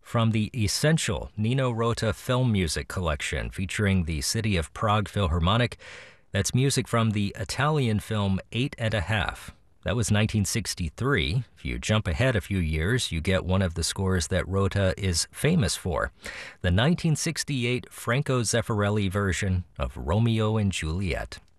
from the Essential Nino Rota film music collection featuring the City of Prague Philharmonic. That's music from the Italian film Eight and a Half. That was 1963. If you jump ahead a few years, you get one of the scores that Rota is famous for, the 1968 Franco Zeffirelli version of Romeo and Juliet.